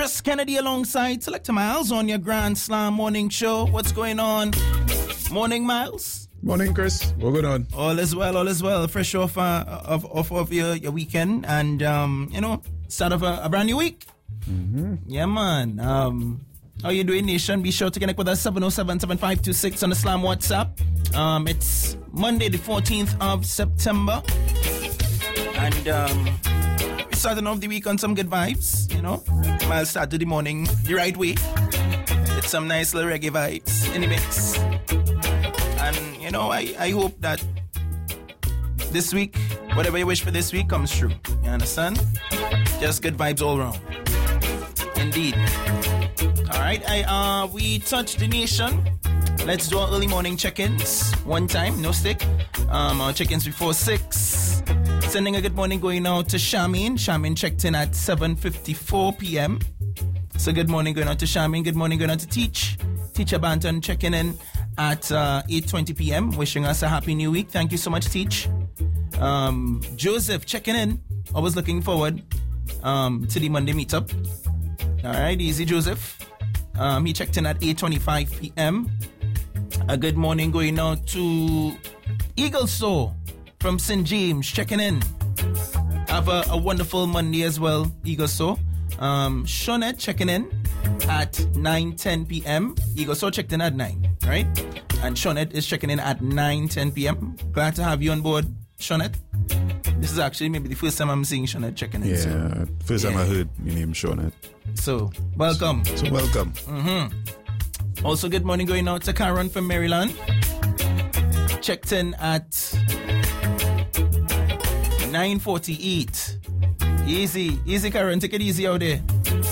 Chris Kennedy alongside Selector Miles on your Grand Slam morning show. What's going on? Morning, Miles. Morning, Chris. What's going on? All is well, all is well. Fresh off of your weekend and, start of a brand new week. Mm-hmm. Yeah, man. How you doing, Nation? Be sure to connect with us 707-7526 on the Slam WhatsApp. It's Monday, the 14th of September. And we're starting off the week on some good vibes, Miles started the morning the right way. With some nice little reggae vibes in the mix. And, I hope that this week, whatever you wish for this week comes true. You understand? Just good vibes all around. Indeed. Alright, we touched the nation. Let's do our early morning check-ins. One time, no stick. Our check-ins before 6. Sending a good morning going out to Charmaine. Charmaine checked in at 7:54 p.m. So good morning going out to Charmaine. Good morning going out to Teacher Banton checking in at 8:20 p.m. Wishing us a happy new week. Thank you so much, Teach. Joseph checking in. Always looking forward to the Monday meetup. Alright, easy Joseph. He checked in at 8:25 p.m. A good morning going out to Eagle Soul from St. James checking in. Have a wonderful Monday as well, Eagle Soul. Shawnette checking in at 9:10 p.m. Eagle Soul checked in at 9, right? And Shawnette is checking in at 9:10 p.m. Glad to have you on board, Shawnette. This is actually maybe the first time I'm seeing Shawnette checking in. Yeah, first time I heard your name, Shawnette. So, welcome. So welcome. Mm-hmm. Also, good morning going out to Karen from Maryland. Checked in at 9:48. Easy, Karen. Take it easy out there.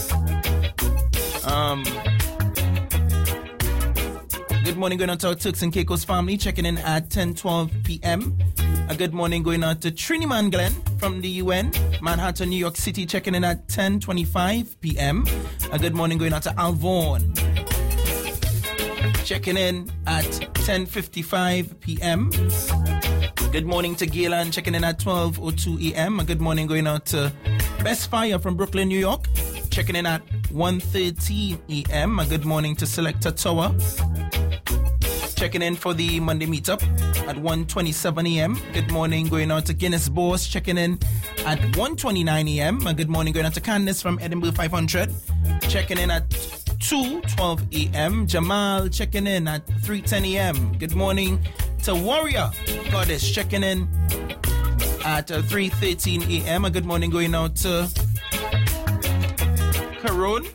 Good morning going out to our Turks and Caicos family. Checking in at 10:12 p.m. A good morning going out to Triniman Glenn from the UN, Manhattan, New York City, checking in at 10:25 p.m. A good morning going out to Alvon, checking in at 10:55 p.m. Good morning to Galen, checking in at 12:02 a.m. A good morning going out to Best Fire from Brooklyn, New York, checking in at 1:13 a.m. A good morning to Selector Tower, checking in for the Monday meetup at 1:27 a.m. Good morning going out to Guinness Boss, checking in at 1:29 a.m. A good morning going out to Candice from Edinburgh 500, checking in at 2:12 a.m. Jamal checking in at 3:10 a.m. Good morning to Warrior Goddess, checking in at 3:13 a.m. A good morning going out to Caron.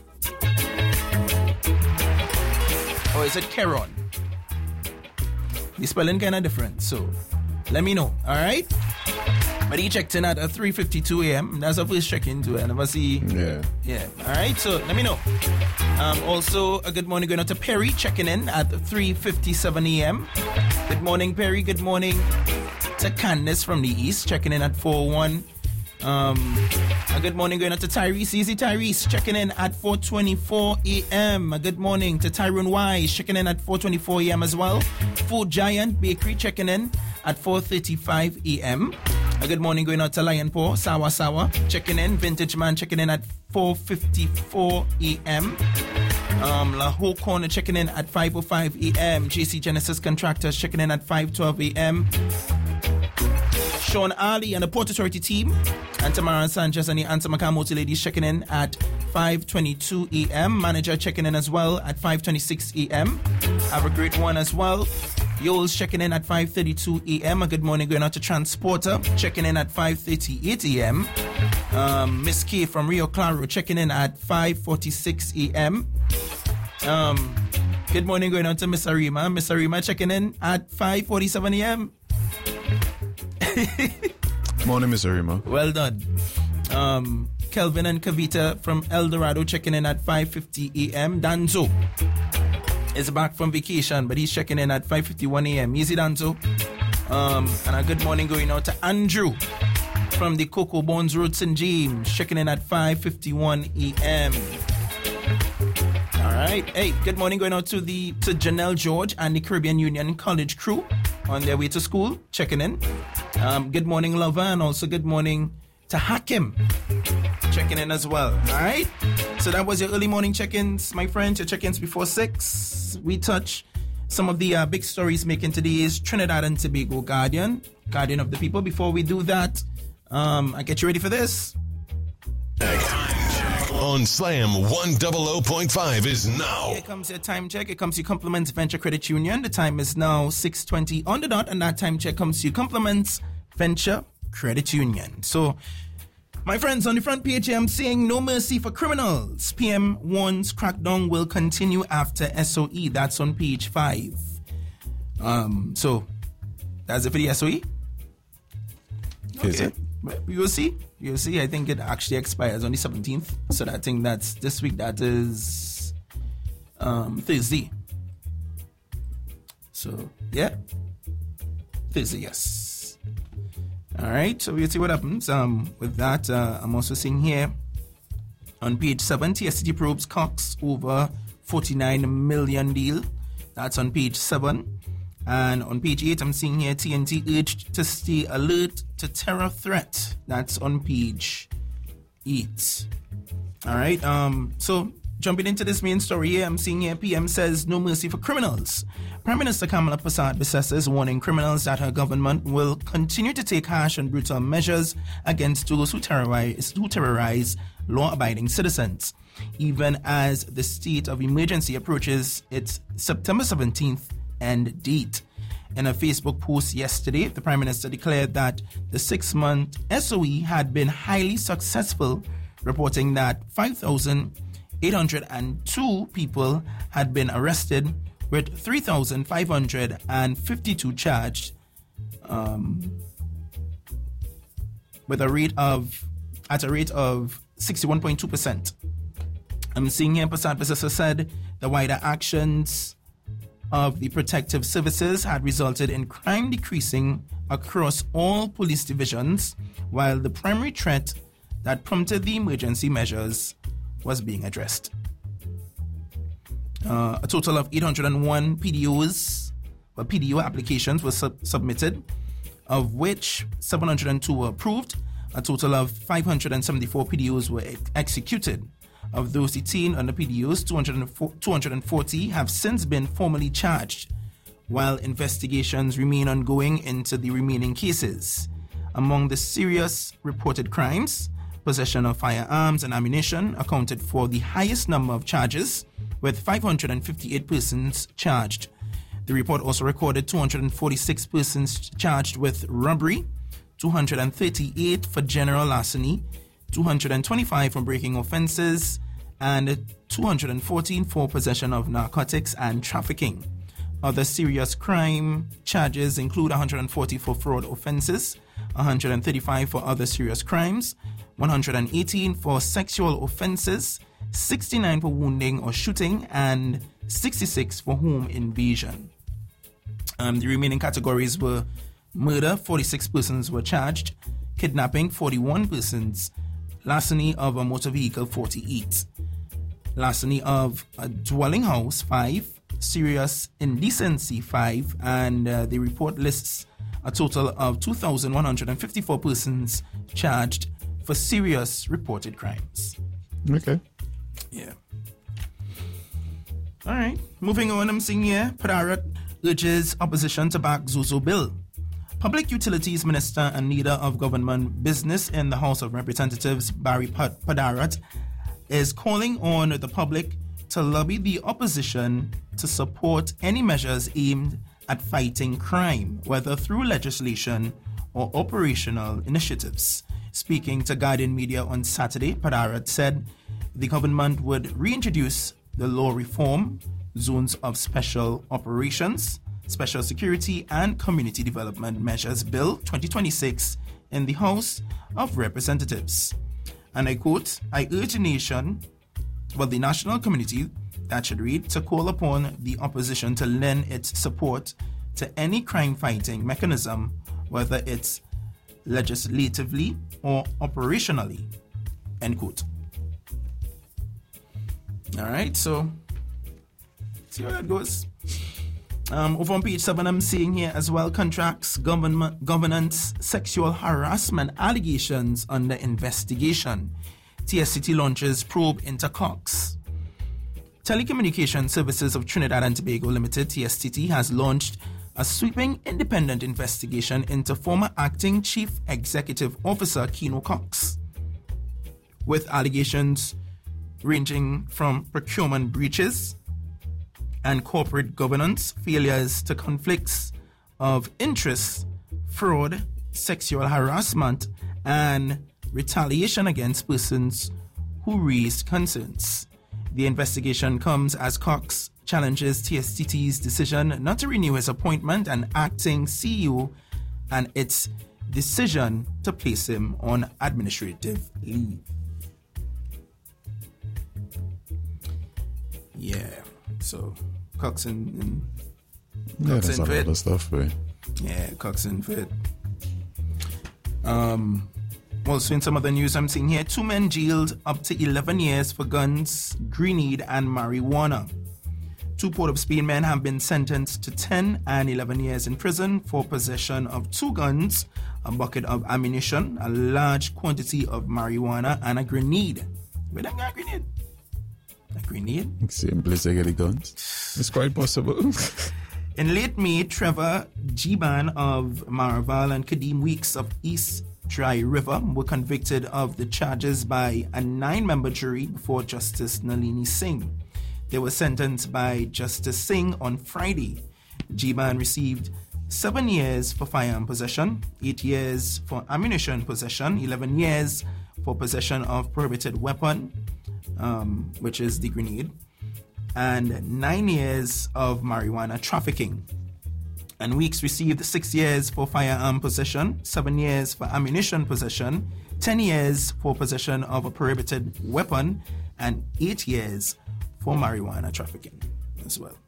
Or is it Caron? The spelling kind of different, so let me know, alright? But he checked in at 3:52 a.m. That's our first check-in too. I never see. Yeah. Alright, so let me know. Also, a good morning going out to Perry, checking in at 3:57 a.m. Good morning, Perry. Good morning to Candice from the East, checking in at 4:01. A good morning going out to Tyrese. Easy Tyrese, checking in at 4:24 a.m. A good morning to Tyrone Wise, checking in at 4:24 a.m. as well. Food Giant Bakery, checking in at 4:35 a.m. A good morning going out to Lion Paw, Sawa, checking in. Vintage Man, checking in at 4:54 a.m. La Whole Corner, checking in at 5:05 a.m. JC Genesis Contractors, checking in at 5:12 a.m. Sean Ali and the Port Authority team, and Tamara Sanchez and the Answer Makamoto ladies checking in at 5:22 a.m. Manager checking in as well at 5:26 a.m. Have a great one as well. Yoels checking in at 5:32 a.m. A good morning going out to Transporter, checking in at 5:38 a.m. Miss K from Rio Claro checking in at 5:46 a.m. Good morning going out to Miss Arima. Miss Arima checking in at 5:47 a.m. Morning, Miss Arima. Well done. Kelvin and Kavita from El Dorado checking in at 5:50 a.m. Danzo is back from vacation, but he's checking in at 5:51 a.m. Easy Danzo. And a good morning going out to Andrew from the Cocoa Bones Road, St. James, checking in at 5:51 a.m. All right. Hey, good morning going out to Janelle George and the Caribbean Union College crew on their way to school, checking in. Good morning, Lover, and also good morning to Hakim, checking in as well. All right. So that was your early morning check-ins, my friends. Your check-ins before 6. We touch some of the big stories making today's Trinidad and Tobago Guardian of the People. Before we do that, I get you ready for this. On Slam 100.5 is now. Here comes your time check. Here comes your Compliments Venture Credit Union. The time is now 6:20 on the dot, and that time check comes to you Compliments Venture Credit Union. So, my friends, on the front page here, I'm saying no mercy for criminals. PM warns crackdown will continue after SOE. That's on page 5. So, that's it for the SOE. Okay. You'll see. I think it actually expires on the 17th. So I think that's this week. That is Thursday. So, yeah. Thursday, yes. All right. So we'll see what happens. With that, I'm also seeing here on page 7, TSCT probes Cox over 49 million deal. That's on page 7. And on page 8, I'm seeing here TNT urged to stay alert to terror threat. That's on page 8. All right. So jumping into this main story here, I'm seeing here PM says no mercy for criminals. Prime Minister Kamala Persad-Bissessar is warning criminals that her government will continue to take harsh and brutal measures against those who terrorize law-abiding citizens, even as the state of emergency approaches its September 17th end date. In a Facebook post yesterday, the Prime Minister declared that the 6-month SOE had been highly successful, reporting that 5,802 people had been arrested, with 3,552 charged, at a rate of 61.2%. I'm seeing here Persad-Bissessar said the wider actions of the protective services had resulted in crime decreasing across all police divisions, while the primary threat that prompted the emergency measures was being addressed. A total of 801 PDO applications were submitted, of which 702 were approved. A total of 574 PDOs were executed. Of those detained under PDOs, 240 have since been formally charged, while investigations remain ongoing into the remaining cases. Among the serious reported crimes, possession of firearms and ammunition accounted for the highest number of charges, with 558 persons charged. The report also recorded 246 persons charged with robbery, 238 for general larceny, 225 for breaking offenses, and 214 for possession of narcotics and trafficking. Other serious crime charges include 140 for fraud offenses, 135 for other serious crimes, 118 for sexual offenses, 69 for wounding or shooting, and 66 for home invasion. The remaining categories were murder, 46 persons were charged, kidnapping, 41 persons, larceny of a motor vehicle, 48, larceny of a dwelling house, 5, serious indecency, 5, and the report lists a total of 2,154 persons charged for serious reported crimes. Okay. Yeah. All right. Moving on, I'm seeing here, Padarat urges opposition to back Zozo bill. Public Utilities Minister and Leader of Government Business in the House of Representatives, Barry Padarat, is calling on the public to lobby the opposition to support any measures aimed at fighting crime, whether through legislation or operational initiatives. Speaking to Guardian Media on Saturday, Padarat said the government would reintroduce the law reform, zones of special operations, Special Security and Community Development Measures Bill 2026 in the House of Representatives. And I quote, I urge the national community, that should read, to call upon the opposition to lend its support to any crime-fighting mechanism, whether it's legislatively or operationally, end quote. All right, so see how that goes. Over on page 7, I'm seeing here as well, contracts, governance, sexual harassment allegations under investigation. TSTT launches probe into Cox. Telecommunication Services of Trinidad and Tobago Limited, TSTT, has launched a sweeping independent investigation into former acting Chief Executive Officer Keno Cox, with allegations ranging from procurement breaches and corporate governance failures to conflicts of interest, fraud, sexual harassment, and retaliation against persons who raised concerns. The investigation comes as Cox challenges TSTT's decision not to renew his appointment and acting CEO and its decision to place him on administrative leave. Yeah, so Cox and Yeah, that's a lot of stuff, right? Yeah, Cox and Fit. Also in some other news I'm seeing here, 2 men jailed up to 11 years for guns, grenade and marijuana. 2 Port of Spain men have been sentenced to 10 and 11 years in prison for possession of 2 guns, a bucket of ammunition, a large quantity of marijuana and a grenade. Where them got a grenade? A grenade? Same place they get the guns. It's quite possible. In late May, Trevor Giban of Maraval and Kadeem Weeks of East Dry River were convicted of the charges by a 9-member jury before Justice Nalini Singh. They were sentenced by Justice Singh on Friday. Giban received 7 years for firearm possession, 8 years for ammunition possession, 11 years for possession of prohibited weapon, which is the grenade, and 9 years of marijuana trafficking. And Weeks received 6 years for firearm possession, 7 years for ammunition possession, 10 years for possession of a prohibited weapon, and 8 years for marijuana trafficking as well.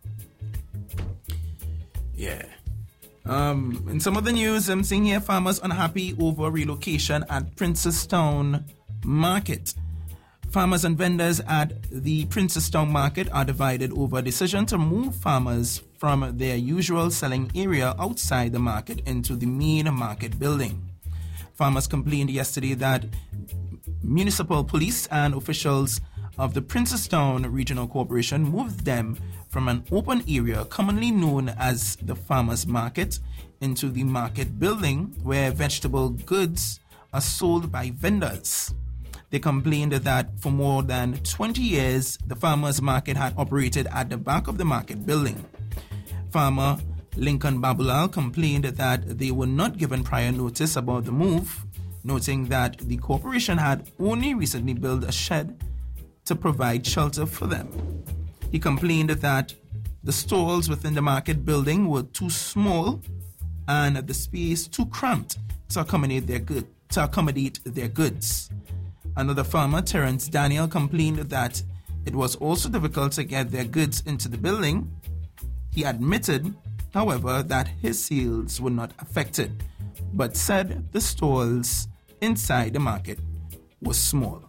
Yeah. In some other news, I'm seeing here farmers unhappy over relocation at Princestown Market. Farmers and vendors at the Princestown Market are divided over a decision to move farmers from their usual selling area outside the market into the main market building. Farmers complained yesterday that municipal police and officials of the Princestown Regional Corporation moved them from an open area commonly known as the Farmers Market into the market building where vegetable goods are sold by vendors. They complained that for more than 20 years, the farmers' market had operated at the back of the market building. Farmer Lincoln Babulal complained that they were not given prior notice about the move, noting that the corporation had only recently built a shed to provide shelter for them. He complained that the stalls within the market building were too small and the space too cramped to accommodate their goods. Another farmer, Terence Daniel, complained that it was also difficult to get their goods into the building. He admitted, however, that his sales were not affected, but said the stalls inside the market were small.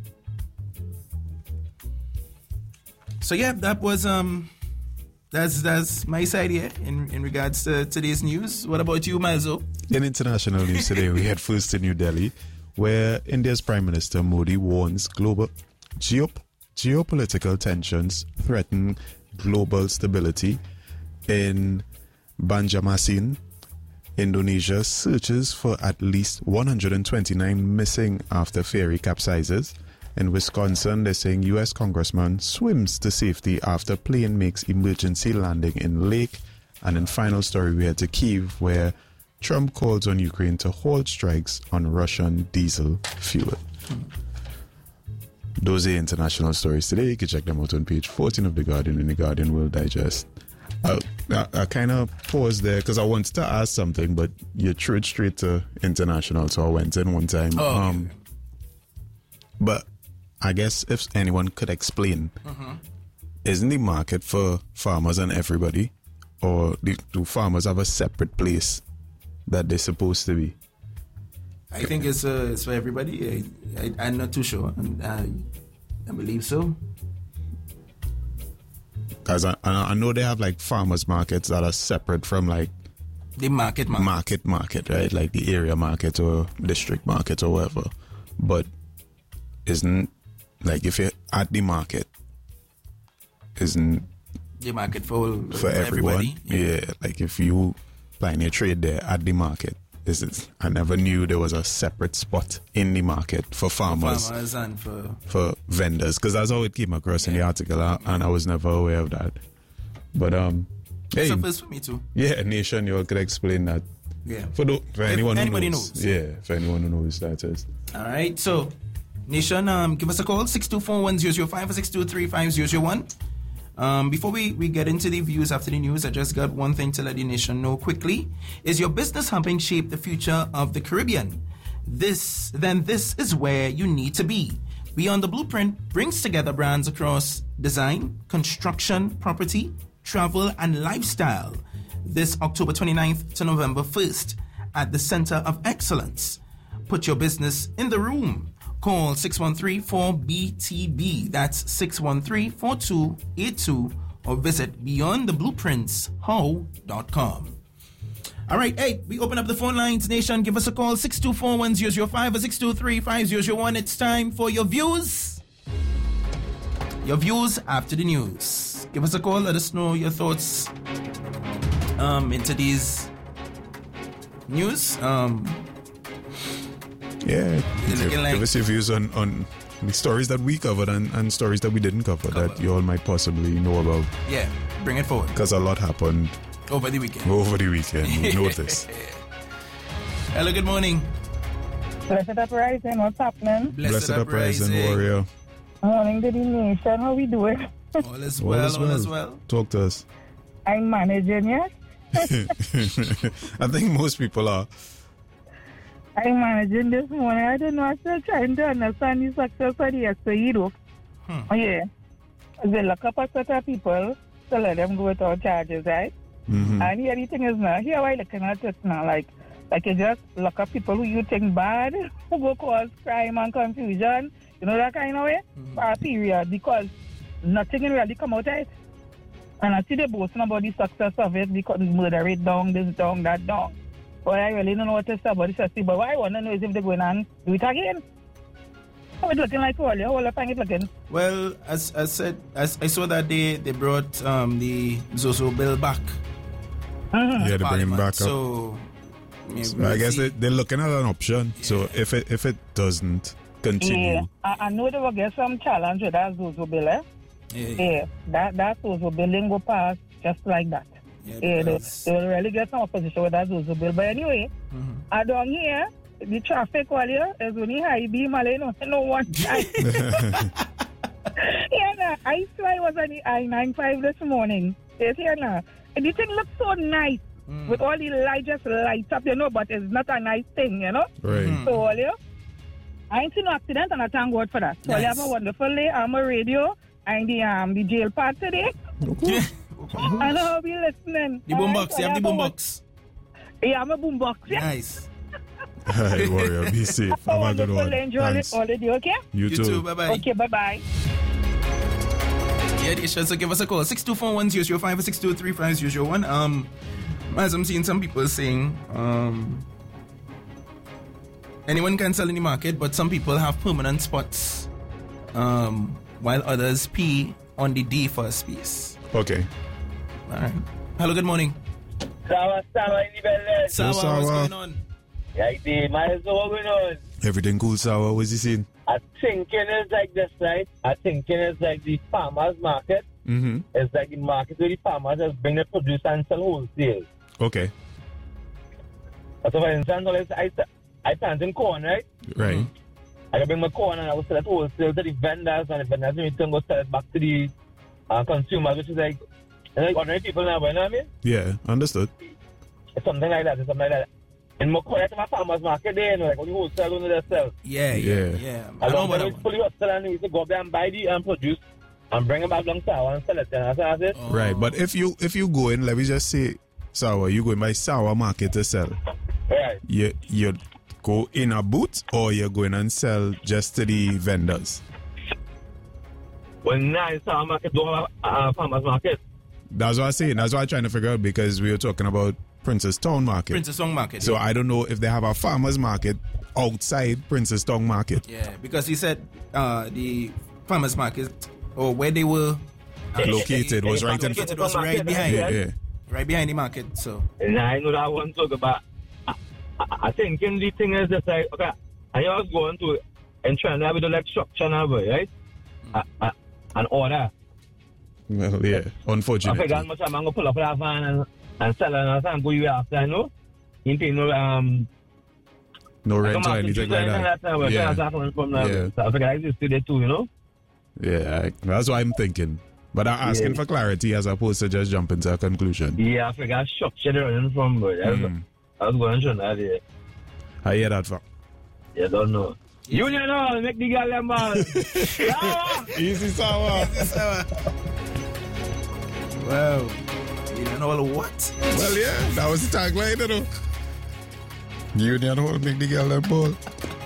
So yeah, that was that's my side here in regards to today's news. What about you, Miles? In international news today, we head first to New Delhi, where India's Prime Minister Modi warns global geopolitical tensions threaten global stability. In Banjarmasin, Indonesia searches for at least 129 missing after ferry capsizes. In Wisconsin, they're saying U.S. Congressman swims to safety after plane makes emergency landing in lake. And in final story, we head to Kyiv, where Trump calls on Ukraine to halt strikes on Russian diesel fuel. Those are international stories today. You can check them out on page 14 of The Guardian in The Guardian World Digest. I kind of paused there because I wanted to ask something, but you threw it straight to international, so I went in one time. But I guess if anyone could explain, isn't the market for farmers and everybody, or do farmers have a separate place that they're supposed to be? I think it's for everybody. I'm not too sure. I believe so. Because I know they have like farmers markets that are separate from like the market, right? Like the area market or district market or whatever. But isn't like if you're at the market, isn't The market for everyone. everybody. Yeah, like if you plan your trade there at the market, I never knew there was a separate spot in the market for farmers, And for vendors, because that's how it came across in the article, and I was never aware of that. But it's hey, a first for me too. yeah, Nation, you all could explain that Yeah. for anyone who anybody knows. knows. Yeah, for anyone who knows that is. All right. So, Nation, give us a call 624-1005 or 623-5001. Before we get into the views after the news, I just got one thing to let the nation know quickly. Is your business helping shape the future of the Caribbean? This is where you need to be. Beyond the Blueprint brings together brands across design, construction, property, travel, and lifestyle. This October 29th to November 1st at the Center of Excellence. Put your business in the room. Call 613-4BTB. That's 613-4282, or visit beyondtheblueprintshow.com. All right, hey, we open up the phone lines, Nation. Give us a call, 624-1005 or 623-5001. It's time for your views. Your views after the news. Give us a call. Let us know your thoughts into these news. Yeah, looking like- give us your views on the stories that we covered and stories that we didn't cover that you all might possibly know about, Yeah, bring it forward. because a lot happened Over the weekend. over the weekend. We noticed. Hello, good morning. Blessed uprising, what's happening? Blessed uprising, warrior. Morning to the nation, how we doing? All is well, all is well. Talk to us. I'm managing, yes? I think most people are. I'm managing this morning. I don't know, I'm still trying to understand the success of the extra Europe. Yeah. They lock up a set of people to let them go without charges, right? Mm-hmm. And here the thing is now, here why looking at it now, like you just lock up people who you think bad, who go cause crime and confusion, you know, that kind of way, for a period, because nothing will really come out of it. And I see they boasting about the success of it, because murder rate down, this down, that down. But I really don't know what to say about this, but what I want to know is if they're going to do it again. How it looking like earlier? How are it looking? Well, as I said, as I saw that they brought the Zozo bill back. Yeah, they bring him back up. So, So I guess they're looking at an option. So if it doesn't continue, Yeah, I know they will get some challenge with that Zozo bill, eh? Yeah, that Zozo billing go pass just like that. Yeah, they will really get some opposition with that Zozo bill. But anyway, I down here, the traffic earlier is only high beam, no one time. Yeah, I saw I was on the I-95 this morning. Yes, yeah, nah. And the thing looks so nice. With all the lights just lights up, you know, but it's not a nice thing, you know? right? So, earlier, I ain't seen no accident, and I thank God for that. So, I have a wonderful day. I'm a radio. I'm the jail part today. And I'll be listening. The boombox, you have the boombox. Yeah, I'm a boombox. Yeah. Nice. All right, warrior, be safe. Have a good one. Enjoy Thanks. all the day, okay? You too. Bye-bye. Okay, bye-bye. Yeah, so give us a call, 624-1005 or 623-5001. As I'm seeing some people saying, anyone can sell in the market, but some people have permanent spots, while others pay on the day for a space. Okay. All right. Hello, good morning. Sawa, in the belly. Sawa, Sawa. what's going on? Yeah, what's going on? Everything cool, Sawa? What's he saying? I thinking it's like this, right? I thinking it's like the farmers market. Mm-hmm. It's like the market where the farmers just bring the produce and sell wholesale. Okay. So for instance, I planting corn, right? Right. I can bring my corn and I will sell it wholesale to the vendors, and the vendors in return go sell it back to the consumers, which is like ordinary people now, you know what I mean? Yeah, understood. It's something like that. And more corn at my farmers market there, you know, like when you wholesale on themselves. Yeah. I know about that one. Fully hustle and we used to go up there and buy the produce and bring it back down sour and sell it. And that's it. Right, but if you go in, let me just say, Sawa, you go in by Sawa market to sell. Right. You go in a booth, or you're going and sell just to the vendors? Well, now it's sour market, don't have a farmers market. That's what I'm saying. That's what I'm trying to figure out, because we were talking about Princess Town Market. Princess Song Market. So I don't know if they have a farmers market outside Princess Town Market. Yeah, because he said the farmers market or where they were Located was right in located was right behind. Yeah. Right behind the market. So And I know that one talk about. I think the thing is just like, okay, I was going to and trying to have it like structure now, right? An order. Well, yeah, I unfortunately. figure how much I'm going to pull up that van and sell it and go you after, you know? You know, No rent or anything like that. Yeah. So I figure I just do that too, you know? Yeah, that's what I'm thinking. But I'm asking for clarity as opposed to just jumping to a conclusion. Yeah, I figure I structure they're running from, but I was going to that, yeah. I hear that from. Yeah, don't know. Union all, make the girl them ball. Easy sour. wow. You don't know what? Well, yeah, that was the tagline, you know. Union Hall, make the girl that ball.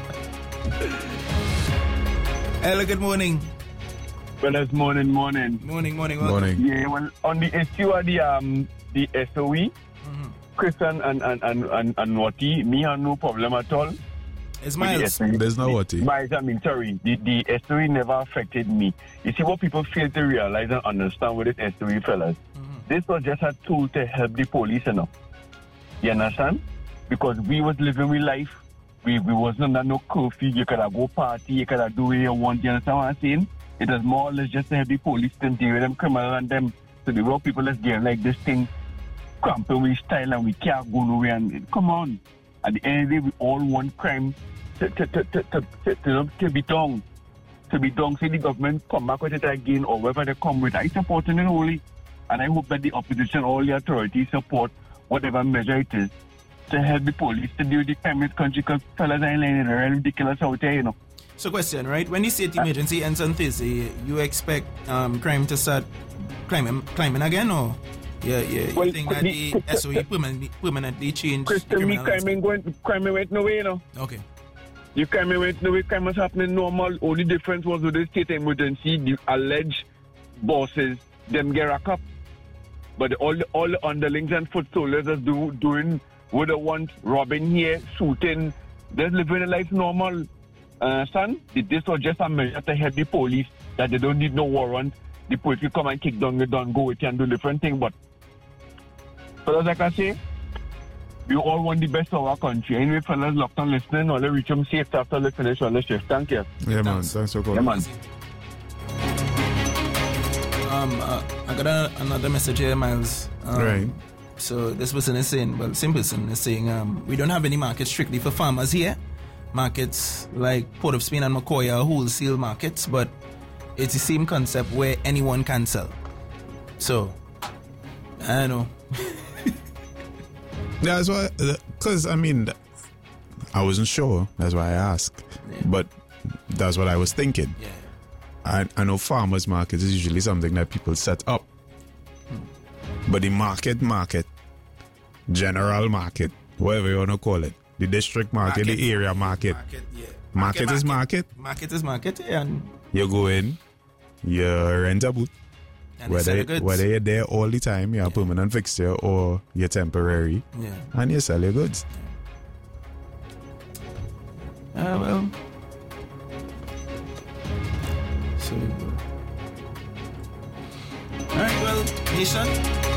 Hello, good morning. Well, it's morning. Morning. Welcome. Yeah, well, on the issue of the SOE, Christian and Watty, me have no problem at all. It's Miles. There's no what. Miles, the SOE never affected me. You see what people fail to realize and understand with this SOE, fellas? This was just a tool to help the police, you know. You understand? Because we was living with life. We wasn't under no curfew. You could have go party, you could have do what you want. You understand what I'm saying? It is more or less just to help the police to deal with them criminals and them. So the raw people let's get like this thing cramping with style and we can't go nowhere. And come on. At the end of the day, we all want crime to be done. To be done. Say the government come back with it again or whatever they come with. I support it wholly. And I hope that the opposition, all the authorities support whatever measure it is to help the police to deal with the crime in this country because fellas are in a ridiculous out there, you know. So question, right? When the state emergency ends on Thursday, you expect crime to start climbing again, or you Well, think that the SOE permanently change? Christian, crime went nowhere, you know. Okay. You crime went nowhere, crime was happening normal. Only difference was with the state emergency, the alleged bosses, them get racked up. But all the underlings and foot soldiers are doing what they want, robbing here, shooting, they're living a life normal. Son, this was just a measure to help the police that they don't need no warrant. The police will come and kick down the gun, go with you and do different things. But fellas, like I say, we all want the best of our country. Anyway, fellas, locked on listening, all reach them safe after they finish all the shift. Thank you. Yeah, man. Thanks for calling. Yeah, man. I got another message here, Miles. Right. So this person is saying, well, same person is saying, we don't have any markets strictly for farmers here. Markets like Port of Spain and McCoy are wholesale markets, but it's the same concept where anyone can sell. So, I don't know. That's why, because I mean, I wasn't sure. That's why I asked. Yeah. But that's what I was thinking. Yeah. I know farmers market is usually something that people set up. But the market, general market, whatever you want to call it, the district market, the area market. Market is market. Market is market, and You go in, you rent a booth. Whether you're there all the time, you're a permanent fixture or you're temporary. Yeah. And you sell your goods. Well. So you go. Alright, well, Nation.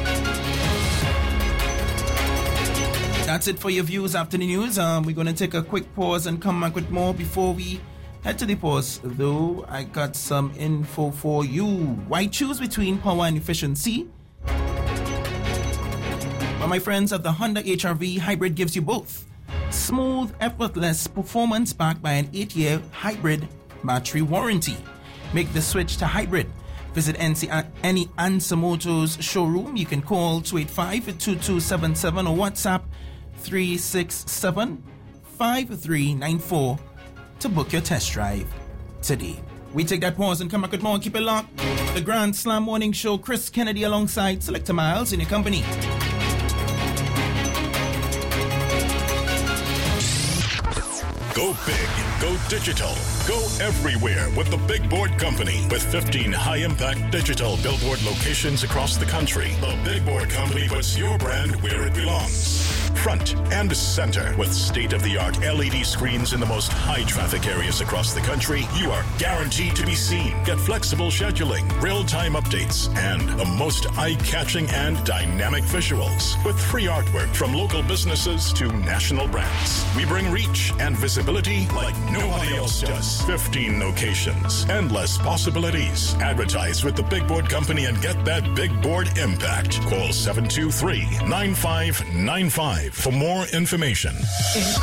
That's it for your views after the news. We're going to take a quick pause and come back with more. Before we head to the pause, though, I got some info for you. Why choose between power and efficiency? Well, my friends, of the Honda HR-V Hybrid gives you both. Smooth, effortless performance backed by an 8-year hybrid battery warranty. Make the switch to hybrid. Visit any Ansa Motors showroom. You can call 285-2277 or WhatsApp 367-5394 to book your test drive today. We take that pause and come back with more. Keep it locked. The Grand Slam Morning Show, Chris Kennedy alongside Selector Miles in your company. Go big Go digital. Go everywhere with the Big Board Company. With 15 high-impact digital billboard locations across the country, the Big Board Company puts your brand where it belongs. Front and center with state-of-the-art LED screens in the most high-traffic areas across the country, you are guaranteed to be seen. Get flexible scheduling, real-time updates, and the most eye-catching and dynamic visuals. With free artwork from local businesses to national brands. We bring reach and visibility like nobody else does. 15 locations, endless possibilities. Advertise with the Big Board Company and get that Big Board impact. Call 723-9595 for more information.